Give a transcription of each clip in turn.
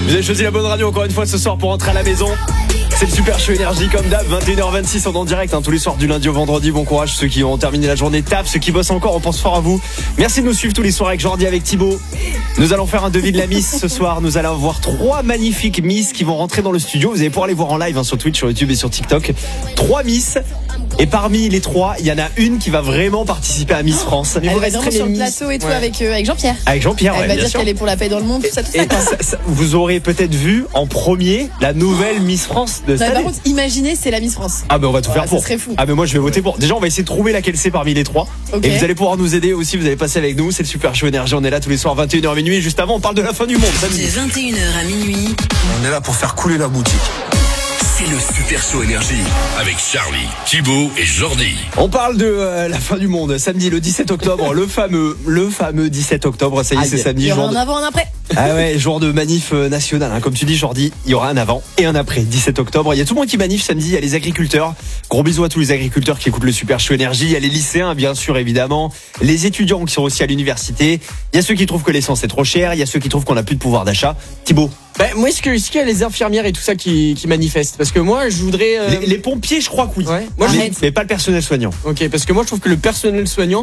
Vous avez choisi la bonne radio encore une fois ce soir pour rentrer à la maison. C'est le Super Show Énergie comme d'hab, 21h26 en direct tous les soirs du lundi au vendredi. Bon courage ceux qui ont terminé la journée taf, ceux qui bossent encore, on pense fort à vous. Merci de nous suivre tous les soirs avec Jordi, avec Thibaut. Nous allons faire un devis de la Miss ce soir. Nous allons avoir 3 magnifiques Miss qui vont rentrer dans le studio. Vous allez pouvoir les voir en live sur Twitch, sur YouTube et sur TikTok. 3 Miss. Et parmi les 3, il y en a une qui va vraiment participer à Miss France. Elle va vraiment sur le plateau et tout avec Jean-Pierre. Avec Jean-Pierre, Elle ouais, va bien dire sûr. qu'elle est pour la paix dans le monde, tout ça. Vous aurez peut-être vu en premier la nouvelle Miss France de cette Par année. contre, imaginez, c'est la Miss France. Ah ben on va tout faire pour. Ça serait fou. Ah ben moi je vais voter pour. Déjà on va essayer de trouver laquelle c'est parmi les 3. Okay. Et vous allez pouvoir nous aider aussi, vous allez passer avec nous. C'est le Super Show Énergie, on est là tous les soirs 21h minuit. Et juste avant on parle de la fin du monde. De 21h à minuit. On est là pour faire couler la boutique. C'est le Super Show Énergie avec Charlie, Thibaut et Jordi. On parle de la fin du monde. Samedi le 17 octobre, le fameux 17 octobre. Ça y est, c'est samedi. Il y aura jour un avant, un après. Ah ouais, jour de manif national. Comme tu dis Jordi, il y aura un avant et un après. 17 octobre. Il y a tout le monde qui manif samedi. Il y a les agriculteurs. Gros bisous à tous les agriculteurs qui écoutent le Super Show Énergie. Il y a les lycéens, bien sûr, évidemment. Les étudiants qui sont aussi à l'université. Il y a ceux qui trouvent que l'essence est trop chère. Il y a ceux qui trouvent qu'on n'a plus de pouvoir d'achat. Thibaut. Moi, est-ce qu'il y a les infirmières et tout ça qui manifestent? Parce que moi, je voudrais... Les pompiers, je crois que oui. Ouais. Moi, mais pas le personnel soignant. Ok, parce que moi, je trouve que le personnel soignant...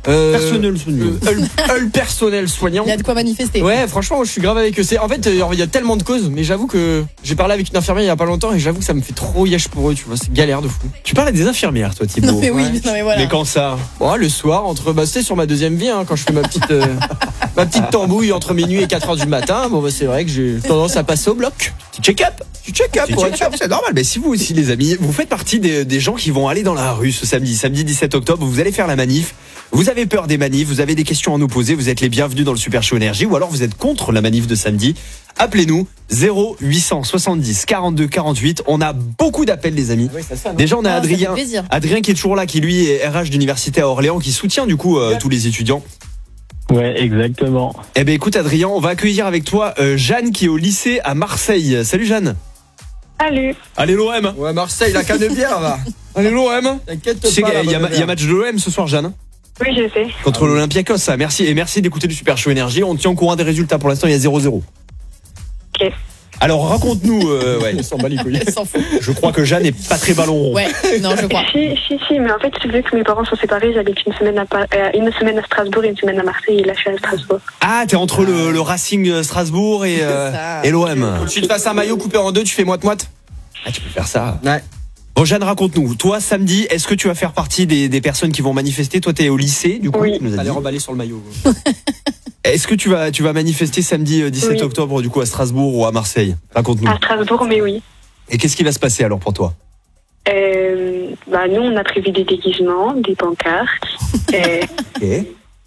Le personnel soignant. Il y a de quoi manifester. Ouais, franchement, je suis grave avec eux. En fait, il y a tellement de causes, mais j'avoue que j'ai parlé avec une infirmière il y a pas longtemps et j'avoue que ça me fait trop yesh pour eux, tu vois, c'est galère de fou. Tu parles à des infirmières, toi, Thibaut. Non mais oui, non mais voilà. Mais quand ça? Bon, le soir, c'était sur ma deuxième vie, quand je fais ma petite tambouille entre minuit et 4h du matin. Bon, c'est vrai que j'ai tendance à passer au bloc. Tu check-up, c'est normal. Mais si vous aussi, les amis, vous faites partie des gens qui vont aller dans la rue ce samedi 17 octobre, vous allez faire la manif. Vous avez peur des manifs, vous avez des questions à nous poser, vous êtes les bienvenus dans le Super Show Énergie, ou alors vous êtes contre la manif de samedi. Appelez-nous 0870 42 48. On a beaucoup d'appels, les amis. Oui, ça, déjà, on a Ça fait Adrien plaisir. qui est toujours là, qui lui est RH d'université à Orléans, qui soutient du coup tous les étudiants. Ouais, exactement. Eh ben écoute Adrien, on va accueillir avec toi Jeanne qui est au lycée à Marseille. Salut Jeanne. Salut. Allez l'OM. Ouais, Marseille, la Canebière, va. Allez l'OM. T'inquiète Tu sais pas. qu'il y a match de l'OM ce soir, Jeanne. Oui, je sais. Contre l'Olympiakos, ça. Merci. Et merci d'écouter le Super Show Énergie. On tient au courant des résultats. Pour l'instant, il y a 0-0. Ok. Alors, raconte-nous. Ouais. Elle s'en bat les couilles. Elle s'en fout. Je crois que Jeanne est pas très ballon rond. Ouais, non, je crois. Si, mais en fait, vu que mes parents sont séparés, j'habite une semaine à Strasbourg et une semaine à Marseille, et là, je suis à Strasbourg. Ah, t'es entre le Racing Strasbourg et l'OM. Faut que tu te fasses un maillot coupé en deux, tu fais moite-moite. Ah, tu peux faire ça. Ouais. Bon, Jeanne, raconte-nous. Toi, samedi, est-ce que tu vas faire partie des personnes qui vont manifester? Toi, t'es au lycée, du coup. Oui. Tu nous as dit. Allez remballer sur le maillot. Est-ce que tu vas manifester samedi 17 Oui. octobre, du coup, à Strasbourg ou à Marseille? Raconte-nous. À Strasbourg, mais oui. Et qu'est-ce qui va se passer alors pour toi? Nous, on a prévu des déguisements, des pancartes. Ok.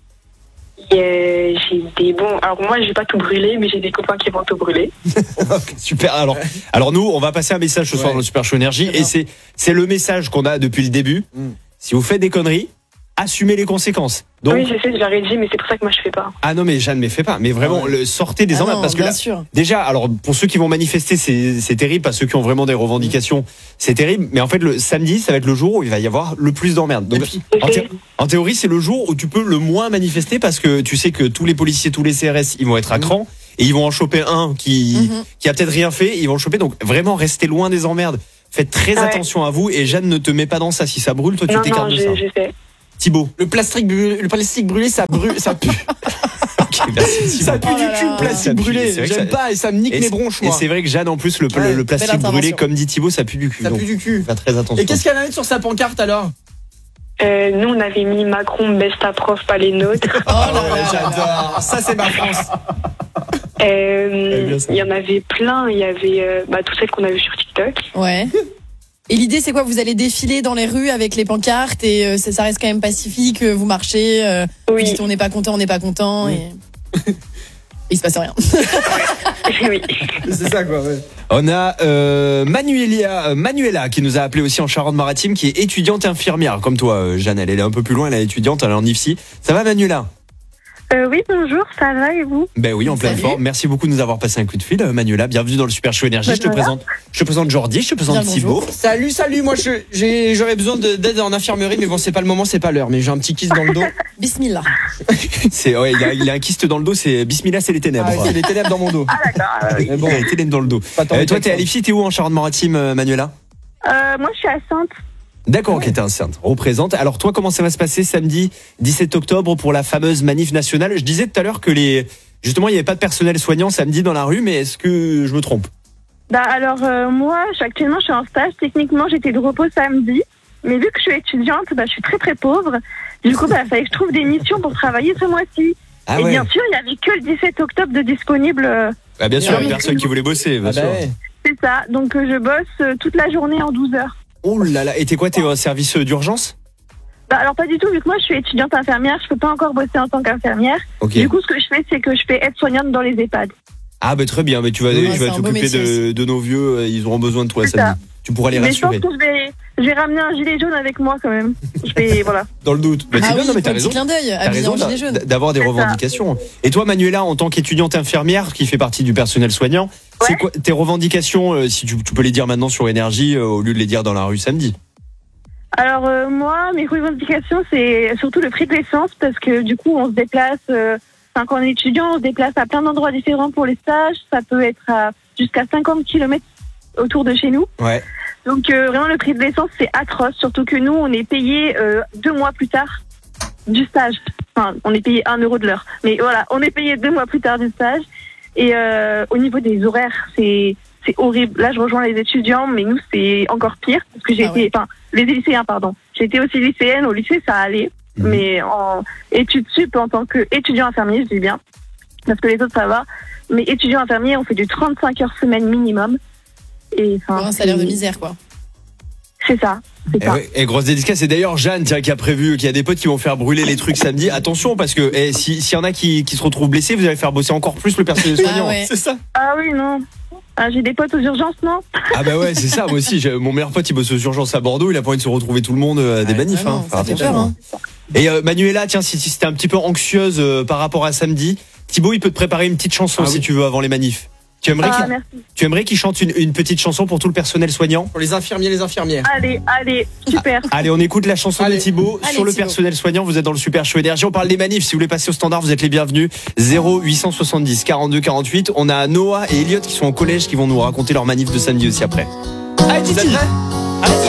J'ai des bons. Alors, moi, j'ai pas tout brûlé, mais j'ai des copains qui vont tout brûler. Super. Alors nous, on va passer un message ce soir Ouais. dans le Super Show Énergie et c'est le message qu'on a depuis le début. Si vous faites des conneries, assumez les conséquences. Donc, Oui, je sais, je leur ai dit, mais c'est pour ça que moi, je fais pas. ah non mais Jeanne, mais fais pas. Mais vraiment, sortez des emmerdes parce que bien là, sûr. déjà, alors pour ceux qui vont manifester, c'est terrible. Pas ceux qui ont vraiment des revendications, c'est terrible. Mais en fait, le samedi, ça va être le jour où il va y avoir le plus d'emmerdes. Donc, en théorie, c'est le jour où tu peux le moins manifester parce que tu sais que tous les policiers, tous les CRS, ils vont être à cran et ils vont en choper un qui a peut-être rien fait. Ils vont le choper. Donc vraiment, restez loin des emmerdes. Faites très attention à vous et Jeanne, ne te mets pas dans ça. Si ça brûle, toi, tu t'écartes de ça. Je sais. Thibaut. Le plastique brûlé, ça brûle, ça pue. Ok, merci, Ça Thibaut. pue du cul, le Ça plastique pue, brûlé. c'est vrai que J'aime ça- pas et ça me nique mes bronches, Et moi. c'est vrai que Jeanne, en plus, le belle plastique brûlé, intervention. comme dit Thibaut, ça pue du cul. Ça Donc, pue du cul. faites très attention. Et qu'est-ce qu'elle a mis sur sa pancarte alors? Nous, on avait mis Macron, Besta Prof, pas les nôtres. Oh là là. J'adore. Ça, c'est ma France. Il y en avait plein. Il y avait toutes celles qu'on a vues sur TikTok. Ouais. Et l'idée, c'est quoi? Vous allez défiler dans les rues avec les pancartes et ça reste quand même pacifique. Vous marchez. Vous Oui. dites on n'est pas content, on n'est pas content. Et il se passe rien. Oui. C'est ça, quoi, ouais. On a Manuela qui nous a appelé aussi en Charente-Maritime, qui est étudiante infirmière, comme toi, Jeanne. Elle est un peu plus loin, elle est étudiante, elle est en IFSI. Ça va, Manuela? Oui, bonjour, ça va et vous? Ben oui, en pleine Salut. forme. Merci beaucoup de nous avoir passé un coup de fil, Manuela. Bienvenue dans le Super Show Énergie. Je te présente Jordi, je te présente Bien, bonjour. Thibaut. Salut, moi j'aurais besoin d'aide en infirmerie, mais bon, c'est pas le moment, c'est pas l'heure. Mais j'ai un petit kiss dans le dos. Bismillah. Il a un kyste dans le dos, c'est Bismillah, c'est les ténèbres. Ah, c'est les ténèbres dans mon dos. Mais bon, Il a les ténèbres dans le dos. Pas tant Toi, que t'es ça. à l'IFI, t'es où en Charente-Maritime, Manuela? Moi, je suis à Sainte. D'accord, ok, t'es enceinte. Représente. Alors toi, comment ça va se passer samedi 17 octobre pour la fameuse manif nationale? Je disais tout à l'heure que justement, il n'y avait pas de personnel soignant samedi dans la rue, mais est-ce que je me trompe? Alors, moi, actuellement, je suis en stage. Techniquement, j'étais de repos samedi. Mais vu que je suis étudiante, je suis très très pauvre. Du coup, il fallait que je trouve des missions pour travailler ce mois-ci. Ah et ouais. bien sûr, il n'y avait que le 17 octobre de disponible. Ah, bien sûr, Ah oui. personne qui voulait bosser, bien Ah bah sûr. ouais. C'est ça. Donc, je bosse toute la journée en 12 heures. Oh là là, et t'es quoi, t'es au service d'urgence? Alors, pas du tout. Vu que moi, je suis étudiante infirmière, je peux pas encore bosser en tant qu'infirmière. Ok. Du coup, ce que je fais, c'est que je fais aide-soignante dans les EHPAD. Ah bah très bien, mais tu vas Ouais, tu vas c'est un beau t'occuper métier, de nos vieux, ils auront besoin de toi C'est samedi. Tu pourras les Mais je pense rassurer. que je vais ramener un gilet jaune avec moi quand même. Je vais, voilà. Dans le doute. Bah, c'est Ah bien, oui, non, mais t'as petit raison. clin d'œil, T'as habillé raison en gilet jaune. d'avoir des C'est ça. revendications. Et toi, Manuela, en tant qu'étudiante infirmière qui fait partie du personnel soignant, c'est Ouais. quoi tes revendications, si tu peux les dire maintenant sur Énergie au lieu de les dire dans la rue samedi? Alors moi, mes revendications, c'est surtout le prix de l'essence parce que du coup, on se déplace. Quand on est étudiant, on se déplace à plein d'endroits différents pour les stages. Ça peut être jusqu'à 50 km autour de chez nous. Ouais. Donc vraiment, le prix de l'essence, c'est atroce. Surtout que nous, on est payé 2 mois plus tard du stage. Enfin, on est payé 1 euro de l'heure. Mais voilà, on est payé 2 mois plus tard du stage. Et au niveau des horaires, c'est horrible. Là, je rejoins les étudiants, mais nous, c'est encore pire parce que les lycéens, pardon. J'ai été aussi lycéenne. Au lycée, ça allait. Mais en études sup, en tant qu'étudiant infirmier, je dis bien, parce que les autres, ça va. Mais étudiant infirmier, on fait du 35 heures semaine minimum. Et Pour un salaire de misère, quoi. C'est ça. C'est ça. Et grosse dédicace. Et d'ailleurs, Jeanne, tiens, qui a prévu qu'il y a des potes qui vont faire brûler les trucs samedi. Attention, parce que s'il y en a qui se retrouvent blessés, vous allez faire bosser encore plus le personnel soignant. ouais. C'est ça. Ah oui, non. J'ai des potes aux urgences, non? Ah bah ouais, c'est ça. Moi aussi, mon meilleur pote, il bosse aux urgences à Bordeaux. Il a pas envie de se retrouver tout le monde à des manifs. Ah non, ça fait attention. peur, hein. Et Manuela, tiens, si t'es un petit peu anxieuse par rapport à samedi, Thibaut, il peut te préparer une petite chanson si tu veux avant les manifs. Tu aimerais qu'il chante une petite chanson pour tout le personnel soignant? Pour les infirmiers, les infirmières. Allez, super. Allez, on écoute la chanson Allez. de Thibaut Allez, sur le Thibaut. personnel soignant. Vous êtes dans le Super Show Énergie. On parle des manifs. Si vous voulez passer au standard, vous êtes les bienvenus. 0870 42 48. On a Noah et Elliot qui sont au collège qui vont nous raconter leur manif de samedi aussi après. Allez, vous êtes prêts? Allez,